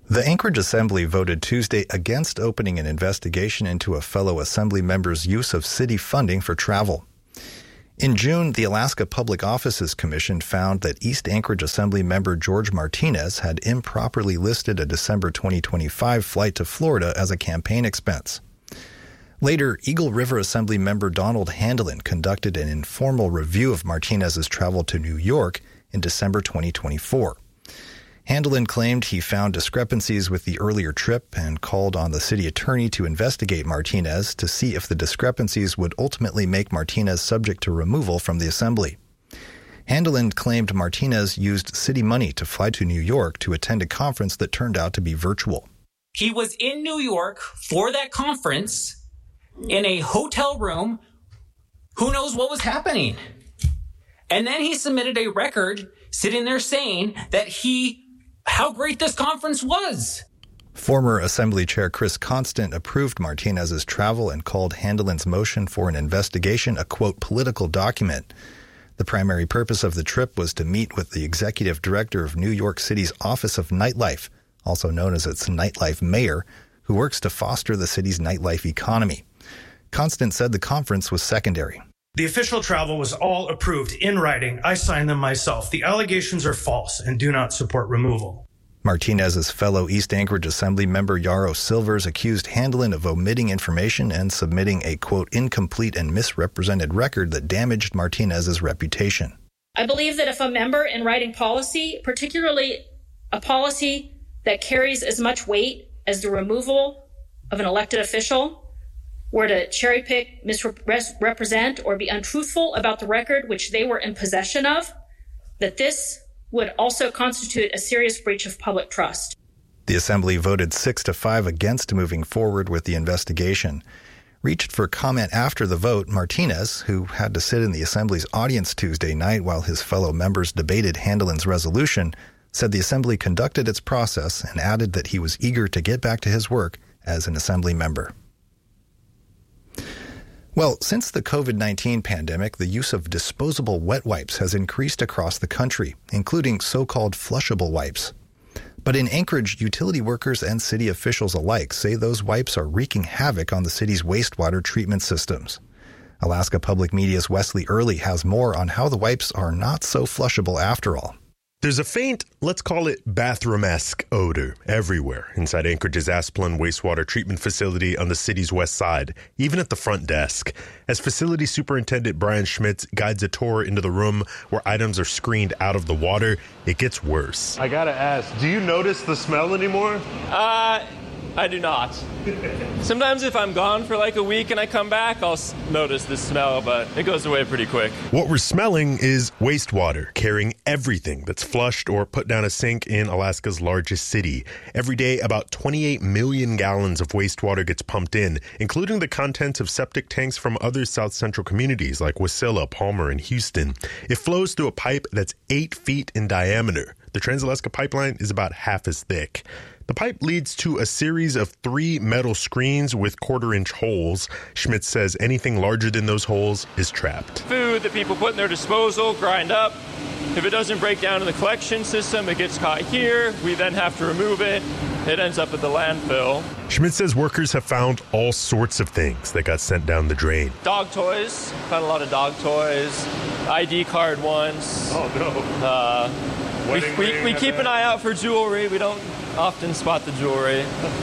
The Anchorage Assembly voted Tuesday against opening an investigation into a fellow Assembly member's use of city funding for travel. In June, the Alaska Public Offices Commission found that East Anchorage Assembly member George Martinez had improperly listed a December 2025 flight to Florida as a campaign expense. Later, Eagle River Assembly member Donald Handelin conducted an informal review of Martinez's travel to New York in December 2024. Handelin claimed he found discrepancies with the earlier trip and called on the city attorney to investigate Martinez to see if the discrepancies would ultimately make Martinez subject to removal from the assembly. Handelin claimed Martinez used city money to fly to New York to attend a conference that turned out to be virtual. He was in New York for that conference in a hotel room. Who knows what was happening? And then he submitted a record sitting there saying that how great this conference was. Former Assembly Chair Chris Constant approved Martinez's travel and called Handelin's motion for an investigation a, quote, political document. The primary purpose of the trip was to meet with the executive director of New York City's Office of Nightlife, also known as its nightlife mayor, who works to foster the city's nightlife economy. Constant said the conference was secondary. The official travel was all approved in writing. I signed them myself. The allegations are false and do not support removal. Martinez's fellow East Anchorage Assembly member Yarrow Silvers accused Handelin of omitting information and submitting a, quote, incomplete and misrepresented record that damaged Martinez's reputation. I believe that if a member in writing policy, particularly a policy that carries as much weight as the removal of an elected official, were to cherry pick, misrepresent, or be untruthful about the record which they were in possession of, that this would also constitute a serious breach of public trust. The Assembly voted 6-5 against moving forward with the investigation. Reached for comment after the vote, Martinez, who had to sit in the Assembly's audience Tuesday night while his fellow members debated Handelin's resolution, said the Assembly conducted its process and added that he was eager to get back to his work as an Assembly member. Well, since the COVID-19 pandemic, the use of disposable wet wipes has increased across the country, including so-called flushable wipes. But in Anchorage, utility workers and city officials alike say those wipes are wreaking havoc on the city's wastewater treatment systems. Alaska Public Media's Wesley Early has more on how the wipes are not so flushable after all. There's a faint, let's call it bathroom-esque odor everywhere inside Anchorage's Asplund wastewater treatment facility on the city's west side, even at the front desk. As Facility Superintendent Brian Schmitz guides a tour into the room where items are screened out of the water, it gets worse. I gotta ask, do you notice the smell anymore? I do not. Sometimes if I'm gone for like a week and I come back, I'll notice the smell, but it goes away pretty quick. What we're smelling is wastewater, carrying everything that's flushed or put down a sink in Alaska's largest city. Every day, about 28 million gallons of wastewater gets pumped in, including the contents of septic tanks from other South Central communities like Wasilla, Palmer, and Houston. It flows through a pipe that's 8 feet in diameter. The Trans-Alaska Pipeline is about half as thick. The pipe leads to a series of 3 metal screens with quarter-inch holes. Schmitz says anything larger than those holes is trapped. Food that people put in their disposal, grind up. If it doesn't break down in the collection system, it gets caught here. We then have to remove it. It ends up at the landfill. Schmitz says workers have found all sorts of things that got sent down the drain. Dog toys. Found a lot of dog toys. ID card ones. Oh, no. We keep an eye out for jewelry. We don't often spot the jewelry.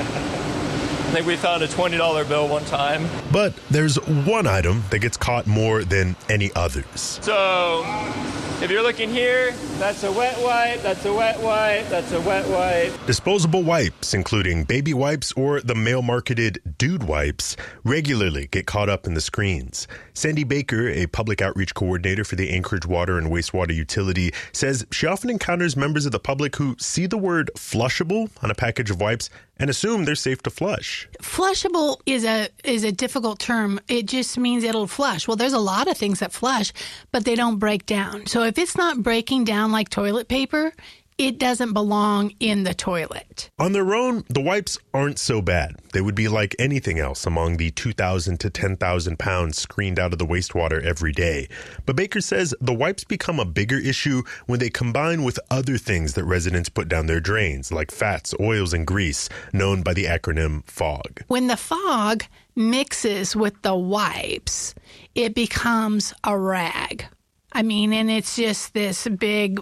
I think we found a $20 bill one time. But there's one item that gets caught more than any others. So if you're looking here, that's a wet wipe, that's a wet wipe, that's a wet wipe. Disposable wipes, including baby wipes or the male-marketed dude wipes, regularly get caught up in the screens. Sandy Baker, a public outreach coordinator for the Anchorage Water and Wastewater Utility, says she often encounters members of the public who see the word flushable on a package of wipes and assume they're safe to flush. Flushable is a difficult term. It just means it'll flush. Well, there's a lot of things that flush, but they don't break down. So if it's not breaking down like toilet paper, it doesn't belong in the toilet. On their own, the wipes aren't so bad. They would be like anything else among the 2,000 to 10,000 pounds screened out of the wastewater every day. But Baker says the wipes become a bigger issue when they combine with other things that residents put down their drains, like fats, oils, and grease, known by the acronym FOG. When the FOG mixes with the wipes, it becomes a rag. And it's just this big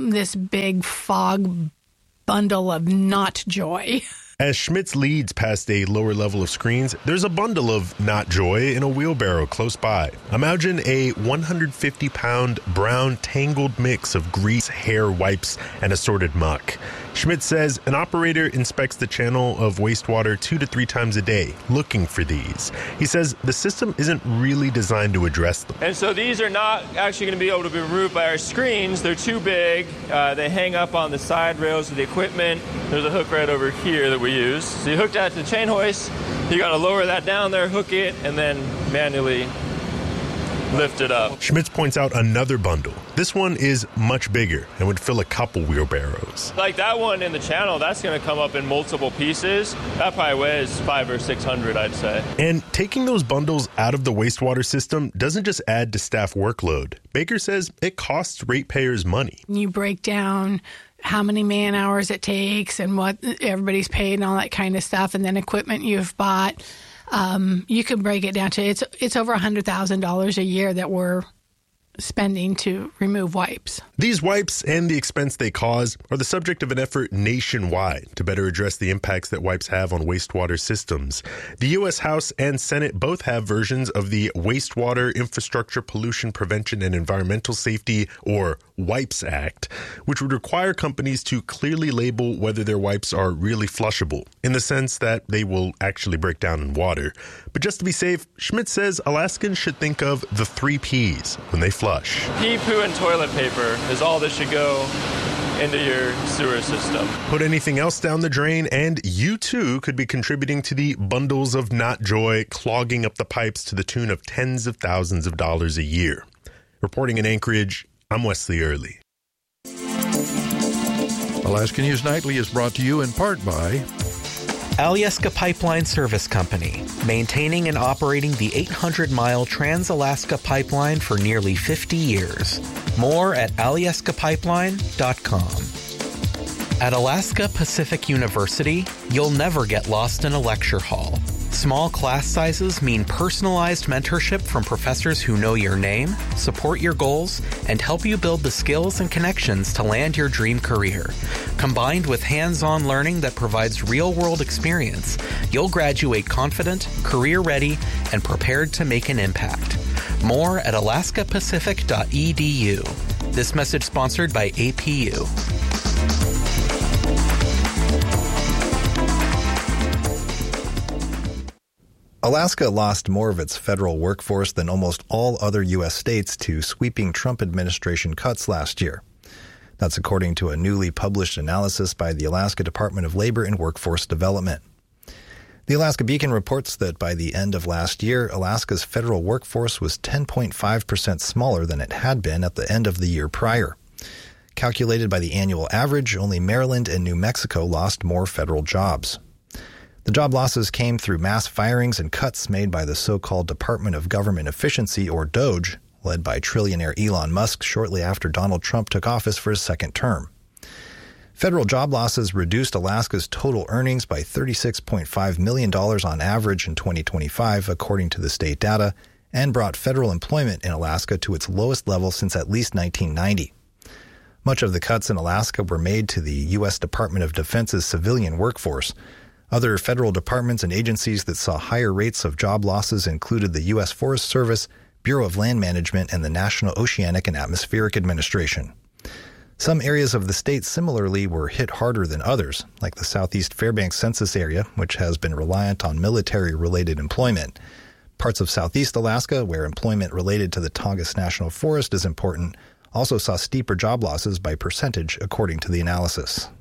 fog bundle of not joy. As Schmitz leads past a lower level of screens, there's a bundle of not joy in a wheelbarrow close by. Imagine a 150-pound brown tangled mix of grease, hair, wipes, and assorted muck. Schmitz says an operator inspects the channel of wastewater 2 to 3 times a day, looking for these. He says the system isn't really designed to address them. And so these are not actually going to be able to be removed by our screens. They're too big. They hang up on the side rails of the equipment. There's a hook right over here that we use. So you hook that to the chain hoist. You got to lower that down there, hook it, and then manually lift it up. Schmitz points out another bundle. This one is much bigger and would fill a couple wheelbarrows. Like that one in the channel, that's going to come up in multiple pieces. That probably weighs 500 or 600, I'd say. And taking those bundles out of the wastewater system doesn't just add to staff workload. Baker says it costs ratepayers money. You break down how many man hours it takes and what everybody's paid and all that kind of stuff, and then equipment you've bought. You can break it down to it's over $100,000 a year that we're spending to remove wipes. These wipes and the expense they cause are the subject of an effort nationwide to better address the impacts that wipes have on wastewater systems. The U.S. House and Senate both have versions of the Wastewater Infrastructure Pollution Prevention and Environmental Safety, or WIPES Act, which would require companies to clearly label whether their wipes are really flushable, in the sense that they will actually break down in water. But just to be safe, Schmitz says Alaskans should think of the 3 Ps when they flush. Pee, poo, and toilet paper is all that should go into your sewer system. Put anything else down the drain, and you too could be contributing to the bundles of not joy clogging up the pipes to the tune of tens of thousands of dollars a year. Reporting in Anchorage, I'm Wesley Early. Alaska News Nightly is brought to you in part by Alyeska Pipeline Service Company, maintaining and operating the 800-mile Trans-Alaska Pipeline for nearly 50 years. More at alyeskapipeline.com. At Alaska Pacific University, you'll never get lost in a lecture hall. Small class sizes mean personalized mentorship from professors who know your name, support your goals, and help you build the skills and connections to land your dream career. Combined with hands-on learning that provides real-world experience, you'll graduate confident, career-ready, and prepared to make an impact. More at alaskapacific.edu. This message sponsored by APU. Alaska lost more of its federal workforce than almost all other U.S. states to sweeping Trump administration cuts last year. That's according to a newly published analysis by the Alaska Department of Labor and Workforce Development. The Alaska Beacon reports that by the end of last year, Alaska's federal workforce was 10.5% smaller than it had been at the end of the year prior. Calculated by the annual average, only Maryland and New Mexico lost more federal jobs. The job losses came through mass firings and cuts made by the so-called Department of Government Efficiency, or DOGE, led by trillionaire Elon Musk shortly after Donald Trump took office for his second term. Federal job losses reduced Alaska's total earnings by $36.5 million on average in 2025, according to the state data, and brought federal employment in Alaska to its lowest level since at least 1990. Much of the cuts in Alaska were made to the U.S. Department of Defense's civilian workforce. Other federal departments and agencies that saw higher rates of job losses included the U.S. Forest Service, Bureau of Land Management, and the National Oceanic and Atmospheric Administration. Some areas of the state similarly were hit harder than others, like the Southeast Fairbanks census area, which has been reliant on military-related employment. Parts of Southeast Alaska, where employment related to the Tongass National Forest is important, also saw steeper job losses by percentage, according to the analysis.